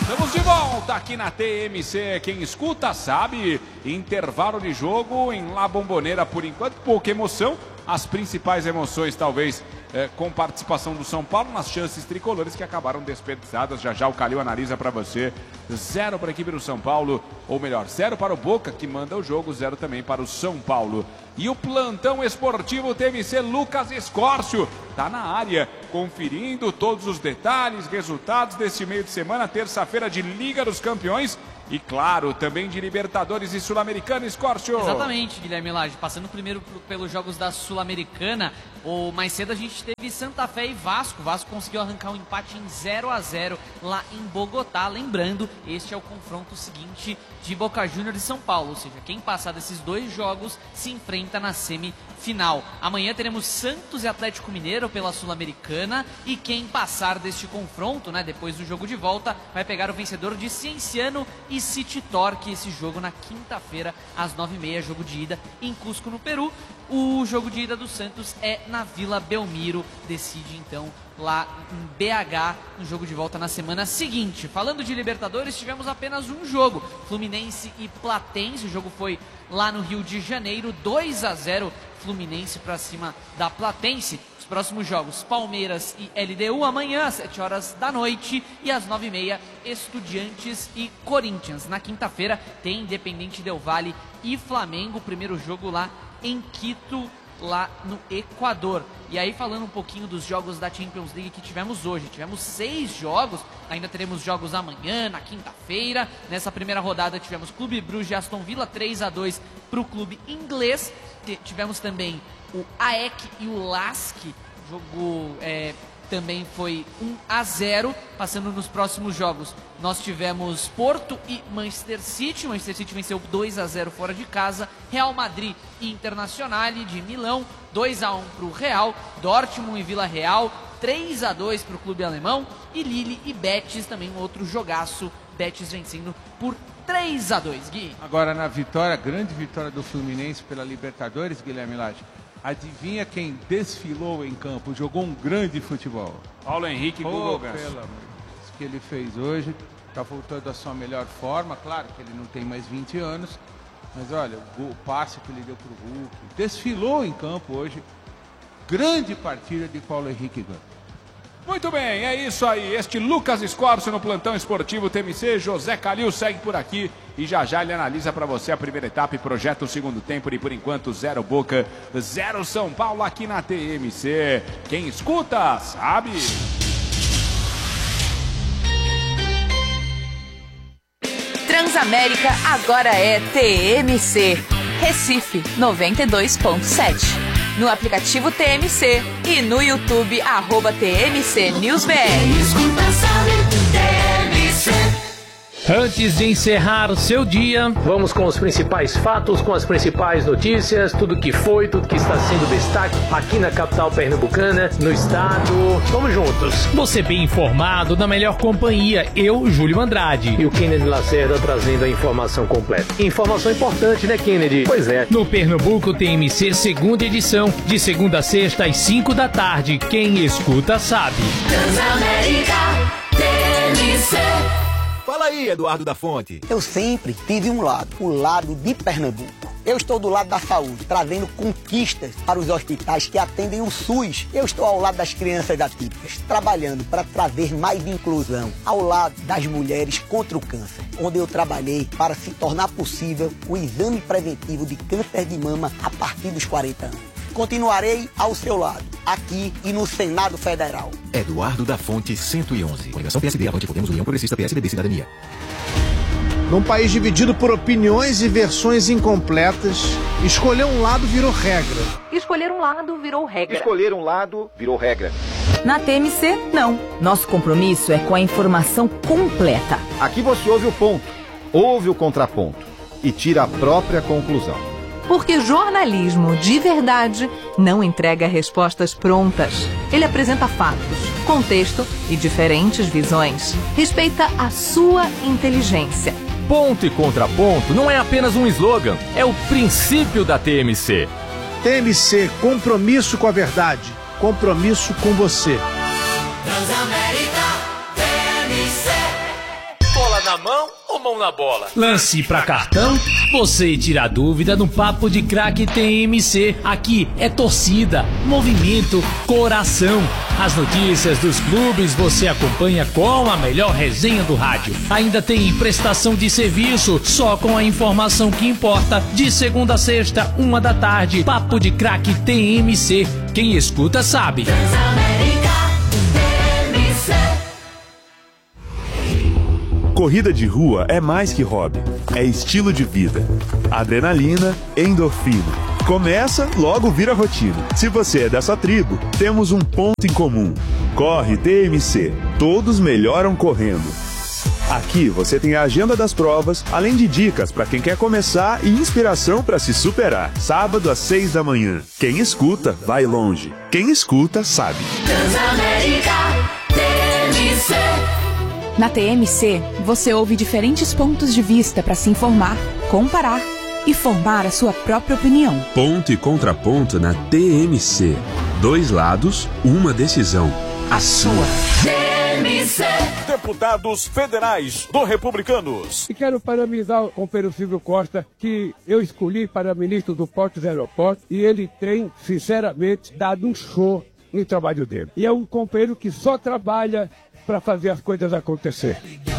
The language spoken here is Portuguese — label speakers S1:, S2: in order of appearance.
S1: Estamos de volta aqui na TMC. Quem escuta sabe, intervalo de jogo em La Bombonera por enquanto, pouca emoção. As principais emoções talvez com participação do São Paulo nas chances tricolores que acabaram desperdiçadas. Já já o Calil analisa para você. 0 para a equipe do São Paulo, ou melhor, 0 para o Boca que manda o jogo, 0 também para o São Paulo. E o plantão esportivo TMC Lucas Escórcio está na área, conferindo todos os detalhes, resultados desse meio de semana, terça-feira de Liga dos Campeões e, claro, também de Libertadores e Sul-Americana, Escórcio.
S2: Exatamente, Guilherme Lage. Passando primeiro pelos jogos da Sul-Americana, mais cedo a gente teve Santa Fé e Vasco. O Vasco conseguiu arrancar um empate em 0-0 lá em Bogotá. Lembrando, este é o confronto seguinte de Boca Juniors e São Paulo, ou seja, quem passar desses dois jogos se enfrenta na semifinal. Amanhã teremos Santos e Atlético Mineiro pela Sul-Americana e quem passar deste confronto, né, depois do jogo de volta, vai pegar o vencedor de Cienciano e City Torque. Esse jogo na quinta-feira às 9h30, jogo de ida em Cusco, no Peru. O jogo de ida do Santos é na Vila Belmiro, decide então lá em BH, no jogo de volta na semana seguinte. Falando de Libertadores, tivemos apenas um jogo, Fluminense e Platense. O jogo foi lá no Rio de Janeiro, 2-0 Fluminense para cima da Platense. Os próximos jogos, Palmeiras e LDU amanhã às 7h da noite e às 9h30 Estudiantes e Corinthians. Na quinta-feira tem Independente Del Valle e Flamengo, primeiro jogo lá em Quito, lá no Equador. E aí, falando um pouquinho dos jogos da Champions League que tivemos hoje, tivemos 6 jogos, ainda teremos jogos amanhã, na quinta-feira. Nessa primeira rodada tivemos Clube Bruges e Aston Villa, 3-2 para o clube inglês. Tivemos também o AEK e o LASK, jogo também foi 1-0. Passando nos próximos jogos, nós tivemos Porto e Manchester City. Manchester City venceu 2-0 fora de casa. Real Madrid e Internazionale de Milão, 2-1 para o Real. Dortmund e Vila Real, 3-2 para o clube alemão. E Lille e Betis, também um outro jogaço. Betis vencendo por 3-2, Gui.
S3: Agora na vitória, grande vitória do Fluminense pela Libertadores, Guilherme Lage. Adivinha quem desfilou em campo, jogou um grande futebol?
S1: Paulo Henrique Google Ganso.
S3: Pelo amor de Deus, que ele fez hoje, está voltando à sua melhor forma. Claro que ele não tem mais 20 anos, mas olha, o passe que ele deu para o Hulk, desfilou em campo hoje. Grande partida de Paulo Henrique Ganso.
S1: Muito bem, é isso aí. Este Lucas Escórcio no plantão esportivo TMC. José Calil segue por aqui e já já ele analisa para você a primeira etapa e projeta o segundo tempo. E por enquanto 0 Boca, 0 São Paulo aqui na TMC. Quem escuta sabe.
S4: Transamérica agora é TMC. Recife 92.7. No aplicativo TMC e no YouTube, @TMC News BR.
S5: Antes de encerrar o seu dia, vamos com os principais fatos, com as principais notícias, tudo que foi, tudo que está sendo destaque aqui na capital pernambucana, no estado. Vamos juntos. Você bem informado, na melhor companhia, eu, Júlio Andrade. E o Kennedy Lacerda trazendo a informação completa. Informação importante, né, Kennedy? Pois é. No Pernambuco TMC, segunda edição, de segunda a sexta às 5 da tarde. Quem escuta sabe.
S6: Transamérica TMC.
S7: Fala aí, Eduardo da Fonte.
S8: Eu sempre tive um lado, o lado de Pernambuco. Eu estou do lado da saúde, trazendo conquistas para os hospitais que atendem o SUS. Eu estou ao lado das crianças atípicas, trabalhando para trazer mais inclusão, ao lado das mulheres contra o câncer, onde eu trabalhei para se tornar possível o exame preventivo de câncer de mama a partir dos 40 anos. Continuarei ao seu lado, aqui e no Senado Federal.
S7: Eduardo da Fonte, 111. Coligação PSD, Avante Podemos, União Progressista, PSDB, Cidadania.
S9: Num país dividido por opiniões e versões incompletas, escolher um lado virou regra.
S4: Escolher um lado virou regra.
S7: Escolher um lado virou regra.
S4: Na TMC, não. Nosso compromisso é com a informação completa.
S7: Aqui você ouve o ponto, ouve o contraponto e tira a própria conclusão.
S4: Porque jornalismo de verdade não entrega respostas prontas. Ele apresenta fatos, contexto e diferentes visões. Respeita a sua inteligência.
S10: Ponto e contraponto não é apenas um slogan, é o princípio da TMC.
S9: TMC, compromisso com a verdade, compromisso com você.
S6: Transamérica TMC.
S10: na mão ou mão na bola?
S5: Lance pra cartão? Você tira a dúvida no Papo de Craque TMC. Aqui é torcida, movimento, coração. As notícias dos clubes você acompanha com a melhor resenha do rádio. Ainda tem prestação de serviço, só com a informação que importa. De segunda a sexta, 1h, Papo de Craque TMC. Quem escuta sabe.
S11: Corrida de rua é mais que hobby, é estilo de vida. Adrenalina, endorfina. Começa, logo vira rotina. Se você é dessa tribo, temos um ponto em comum. Corre TMC, todos melhoram correndo. Aqui você tem a agenda das provas, além de dicas para quem quer começar e inspiração para se superar. Sábado às 6 da manhã. Quem escuta, vai longe. Quem escuta, sabe.
S6: Transamérica TMC.
S12: Na TMC, você ouve diferentes pontos de vista para se informar, comparar e formar a sua própria opinião.
S13: Ponto e contraponto na TMC. 2 lados, uma decisão. A sua.
S6: TMC.
S14: Deputados federais do Republicanos.
S15: E quero parabenizar o companheiro Silvio Costa, que eu escolhi para ministro do Portos e Aeroportos, e ele tem, sinceramente, dado um show no trabalho dele. E é um companheiro que só trabalha para fazer as coisas acontecer.